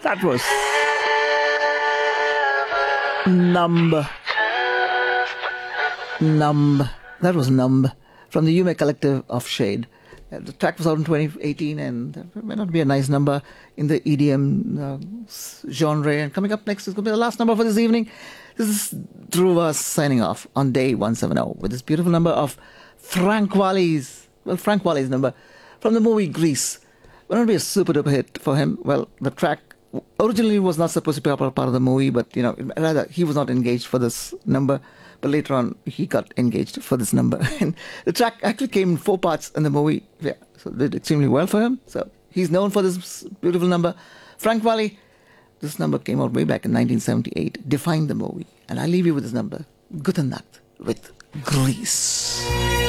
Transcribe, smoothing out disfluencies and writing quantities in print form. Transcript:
That was Numb. Numb. That was Numb from the Yume Collective of Shade. The track was out in 2018 and it may not be a nice number in the EDM genre. And coming up next is going to be the last number for this evening. This is Dhruva signing off on day 170 with this beautiful number of Frank Valli's number from the movie Grease. Will not be a super duper hit for him. Well, the track originally was not supposed to be a part of the movie, but rather he was not engaged for this number. But later on, he got engaged for this number. And the track actually came in 4 parts in the movie. Yeah, so it did extremely well for him. So he's known for this beautiful number. Frank Valli, this number came out way back in 1978, defined the movie. And I leave you with this number, Gute Nacht, with Grease.